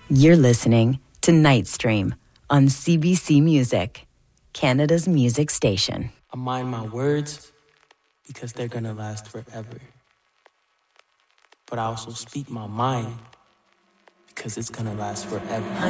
You're listening to Nightstream on CBC Music, Canada's music station. I mind my words because they're gonna last forever. But I also speak my mind because it's gonna last forever.